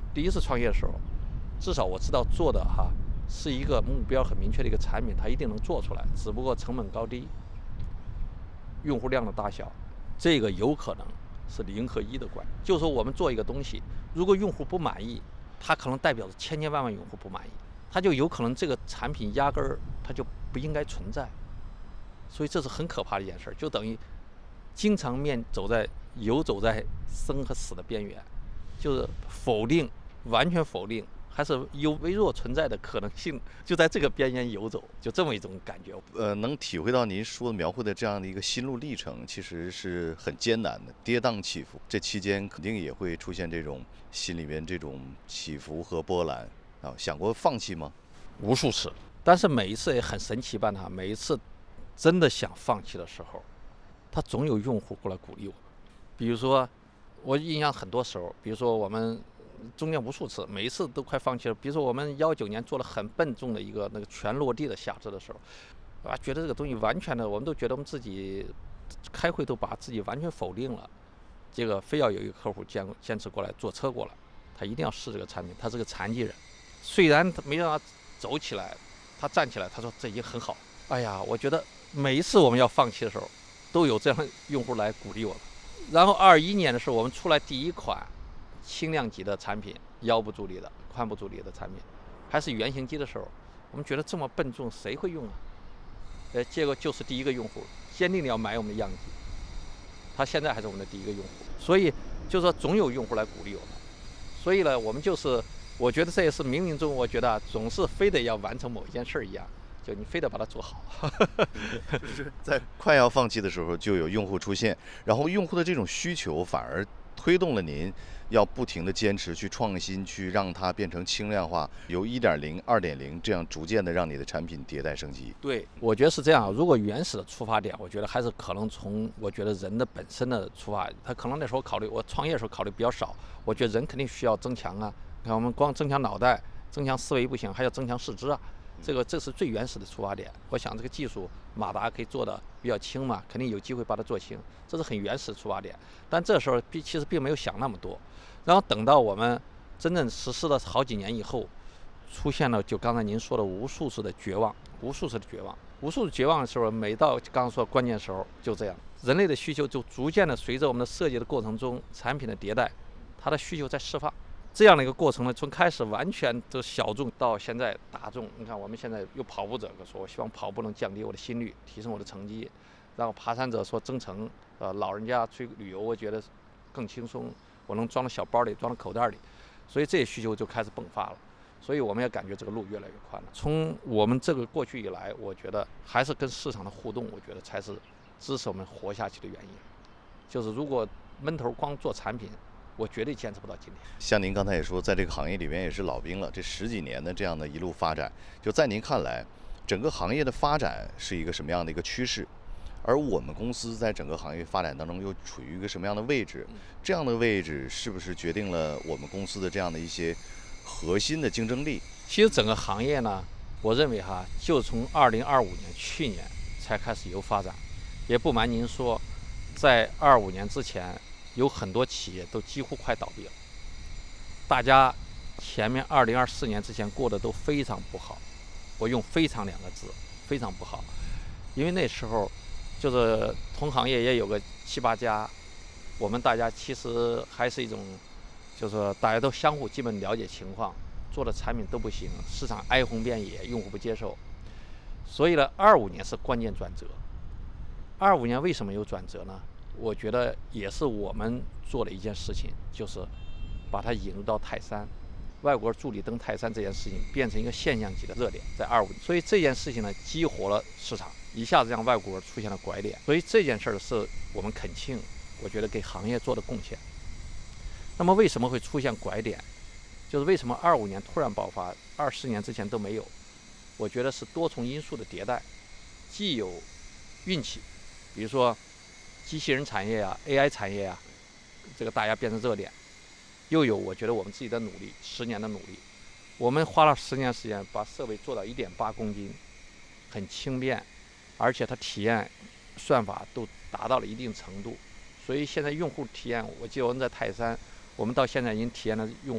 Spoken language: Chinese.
第一次创业的时候，至少我知道做的是一个目标很明确的一个产品，它一定能做出来，只不过成本高低、用户量的大小，这个有可能是0和1的关系。就是说我们做一个东西，如果用户不满意，它可能代表着千千万万用户不满意，它就有可能这个产品压根儿它就不应该存在。所以这是很可怕的一件事，就等于经常游走在生和死的边缘，就是完全否定，还是有微弱存在的可能性，就在这个边缘游走，就这么一种感觉。 能体会到您描绘的这样的一个心路历程，其实是很艰难的，跌宕起伏。这期间肯定也会出现这种心里面这种起伏和波澜啊。想过放弃吗？ 无数次，但是每一次也很神奇般每一次真的想放弃的时候，他总有用户过来鼓励我。比如说，我印象很多时候，比如说我们中间无数次，每一次都快放弃了。比如说我们19年做了很笨重的一个那个全落地的下肢的时候，觉得这个东西完全的，我们都觉得我们自己开会都把自己完全否定了。结果非要有一个客户坚持过来坐车过来，他一定要试这个产品。他是个残疾人，虽然他没让他走起来，他站起来，他说这已经很好。哎呀，我觉得每一次我们要放弃的时候，都有这样的用户来鼓励我们。然后21年的时候，我们出来第一款轻量级的产品，腰部助力的、髋部助力的产品，还是原型机的时候，我们觉得这么笨重，谁会用啊？结果就是第一个用户坚定的要买我们的样机，他现在还是我们的第一个用户。所以就是说，总有用户来鼓励我们。所以呢，我们我觉得这也是冥冥中，我觉得总是非得要完成某一件事一样。就你非得把它做好。 就是在快要放弃的时候，就有用户出现，然后用户的这种需求反而推动了您要不停的坚持去创新，去让它变成轻量化，由1.0、2.0这样逐渐的让你的产品迭代升级。 对，我觉得是这样。如果原始的出发点，我觉得还是可能从我觉得人的本身的出发，他可能那时候我创业的时候考虑比较少。我觉得人肯定需要增强啊，你看我们光增强脑袋、增强思维不行，还要增强四肢啊。这是最原始的出发点。我想这个技术马达可以做的比较轻嘛，肯定有机会把它做轻，这是很原始的出发点。但这时候其实并没有想那么多。然后等到我们真正实施了好几年以后，出现了就刚才您说的无数次的绝望，无数次的绝望，无数次绝望的时候，每到刚刚说关键时候就这样，人类的需求就逐渐的随着我们的设计的过程中，产品的迭代，它的需求在释放。这样的一个过程呢，从开始完全的小众到现在大众。你看，我们现在有跑步者说，我希望跑步能降低我的心率，提升我的成绩；然后爬山者说增程，老人家出去旅游，我觉得更轻松，我能装到小包里，装到口袋里。所以这些需求就开始迸发了。所以我们也感觉这个路越来越宽了。从我们这个过去以来，我觉得还是跟市场的互动，我觉得才是支持我们活下去的原因。就是如果闷头光做产品，我绝对坚持不到今天。 像您刚才也说，在这个行业里面也是老兵了，这10几年的这样的一路发展，就在您看来，整个行业的发展是一个什么样的一个趋势？而我们公司在整个行业发展当中又处于一个什么样的位置？这样的位置是不是决定了我们公司的这样的一些核心的竞争力？ 其实整个行业呢，我认为就从2025年去年才开始有发展。也不瞒您说，在25年之前，有很多企业都几乎快倒闭了。大家前面2024年之前过得都非常不好，我用非常2个字，非常不好。因为那时候就是同行业也有个7、8家，我们大家其实还是一种，就是说大家都相互基本了解情况，做的产品都不行，市场哀鸿遍野，用户不接受。所以呢，25年是关键转折。25年为什么有转折呢？我觉得也是我们做了一件事情，就是把它引入到泰山，外国助力登泰山这件事情变成一个现象级的热点，在25年。所以这件事情呢，激活了市场，一下子让外国出现了拐点。所以这件事是我们恳庆，我觉得给行业做的贡献。那么为什么会出现拐点？就是为什么25年突然爆发，24年之前都没有？我觉得是多重因素的迭代，既有运气，比如说机器人产业啊、AI 产业啊，这个大家变成热点，又有我觉得我们自己的努力，10年的努力，我们花了10年时间把设备做到1.8公斤，很轻便，而且它体验、算法都达到了一定程度，所以现在用户体验，我记得我们在泰山，我们到现在已经体验了用